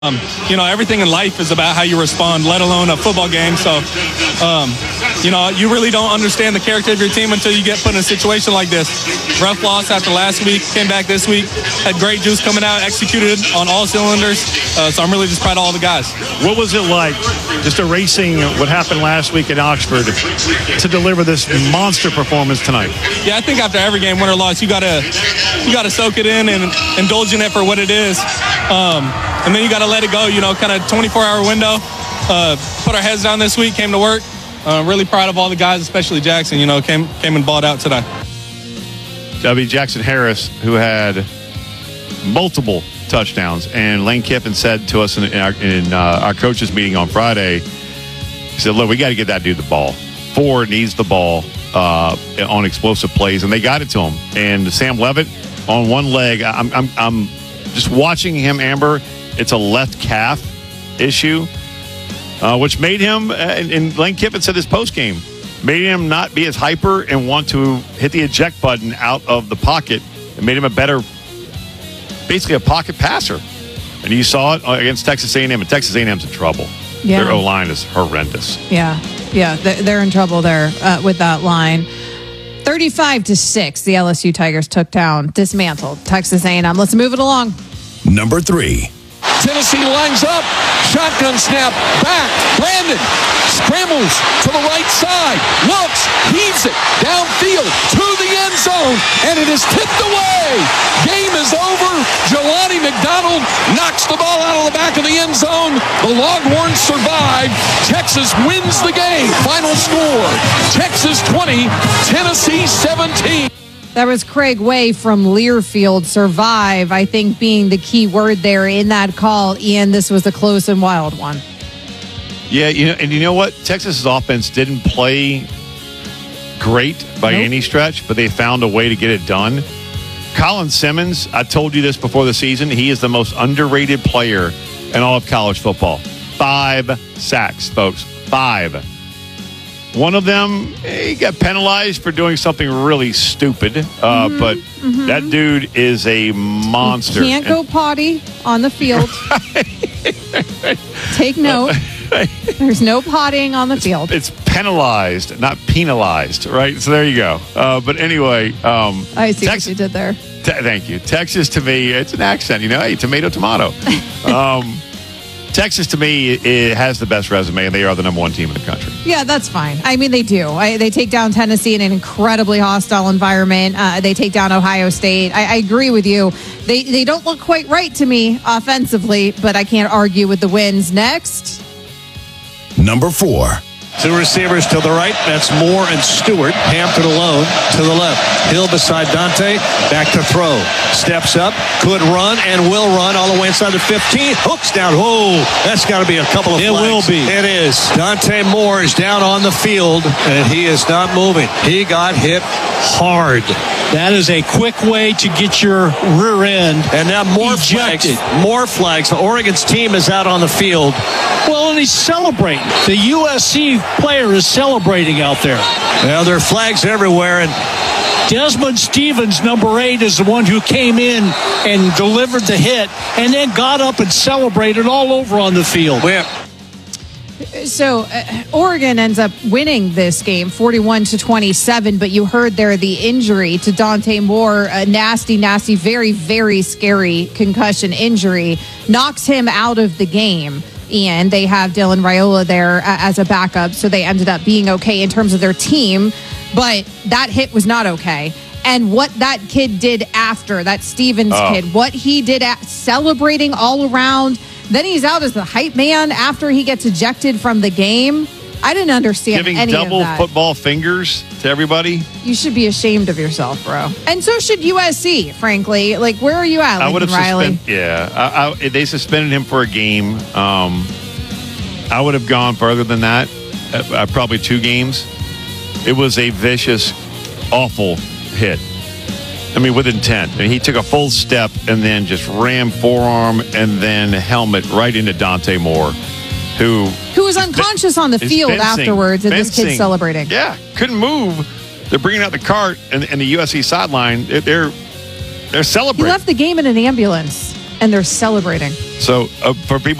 Everything in life is about how you respond, let alone a football game. So, you really don't understand the character of your team until you get put in a situation like this. Rough loss after last week, came back this week, had great juice coming out, executed on all cylinders. So I'm really just proud of all the guys. What was it like just erasing what happened last week in Oxford to deliver this monster performance tonight? Yeah, I think after every game, win or loss, you gotta soak it in and indulge in it for what it is. And then you got to let it go, kind of 24-hour window. Put our heads down this week, came to work. Really proud of all the guys, especially Jackson, came and balled out today. W. Jackson Harris, who had multiple touchdowns. And Lane Kiffin said to us in our coaches meeting on Friday, he said, look, we got to get that dude the ball. Ford needs the ball on explosive plays, and they got it to him. And Sam Levitt on one leg, I'm just watching him, Amber. It's a left calf issue, which made him, and Lane Kiffin said this postgame, made him not be as hyper and want to hit the eject button out of the pocket. It made him basically a pocket passer. And you saw it against Texas A&M, and Texas A&M's in trouble. Yeah. Their O-line is horrendous. Yeah, they're in trouble there with that line. 35-6, the LSU Tigers dismantled Texas A&M. Let's move it along. Number 3. Tennessee lines up. Shotgun snap. Back. Brandon scrambles to the right side. Looks. Heaves it. Downfield to the end zone. And it is tipped away. Game is over. Jelani McDonald knocks the ball out of the back of the end zone. The Longhorns survive. Texas wins the game. Final score. Texas 20. Tennessee 17. That was Craig Way from Learfield. Survive, I think, being the key word there in that call. Ian, this was a close and wild one. Yeah, and you know what? Texas's offense didn't play great by any stretch, but they found a way to get it done. Colin Simmons, I told you this before the season, he is the most underrated player in all of college football. 5 sacks, folks. 5. One of them, he got penalized for doing something really stupid, but that dude is a monster. Can't go potty on the field. Take note. There's no pottying on the field. It's penalized, not penalized, right? So there you go. But anyway. I see what you did there. Thank you. Texas, to me, it's an accent, hey, tomato. Texas, to me, it has the best resume, and they are the number 1 team in the country. Yeah, that's fine. I mean, they do. They take down Tennessee in an incredibly hostile environment. They take down Ohio State. I agree with you. They don't look quite right to me offensively, but I can't argue with the wins. Next. Number 4. 2 receivers to the right. That's Moore and Stewart. Hampton alone to the left. Hill beside Dante. Back to throw. Steps up. Could run and will run all the way inside the 15. Hooks down. Whoa. That's got to be a couple of flags. It will be. It is. Dante Moore is down on the field, and he is not moving. He got hit hard. That is a quick way to get your rear end And now more ejected. flags. More flags. Oregon's team is out on the field. Well, and he's celebrating. The USC player is celebrating out there. Well, there are flags everywhere, and Desmond Stevens, number 8, is the one who came in and delivered the hit and then got up and celebrated all over on the field. So Oregon ends up winning this game 41-27, but you heard there the injury to Dante Moore, a nasty, very, very scary concussion injury, knocks him out of the game. And they have Dylan Raiola there as a backup, so they ended up being okay in terms of their team. But that hit was not okay. And what that kid did after, that Stevens kid, what he did celebrating all around, then he's out as the hype man after he gets ejected from the game. I didn't understand any of that. Giving double football fingers to everybody. You should be ashamed of yourself, bro. And so should USC, frankly. Like, where are you at, Lincoln I would have Riley? they suspended him for a game. I would have gone further than that. Probably 2 games. It was a vicious, awful hit. I mean, with intent. And he took a full step and then just rammed forearm and then helmet right into Dante Moore, who was unconscious on the field afterwards, and this kid's celebrating. Yeah, couldn't move. They're bringing out the cart and the USC sideline. They're celebrating. He left the game in an ambulance. And they're celebrating. So for people